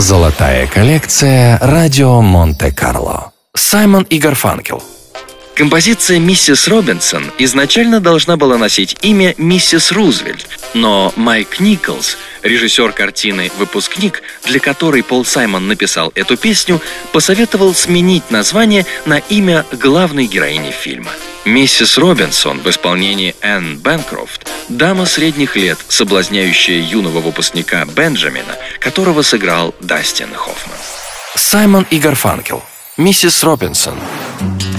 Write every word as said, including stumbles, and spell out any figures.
Золотая коллекция «Радио Монте-Карло». Саймон и Гарфанкел. Композиция «Миссис Робинсон» изначально должна была носить имя «Миссис Рузвельт», но Майк Николс, режиссер картины «Выпускник», для которой Пол Саймон написал эту песню, посоветовал сменить название на имя главной героини фильма. Миссис Робинсон в исполнении Энн Бэнкрофт – дама средних лет, соблазняющая юного выпускника Бенджамина, которого сыграл Дастин Хоффман. Саймон и Гарфанкел. «Миссис Робинсон».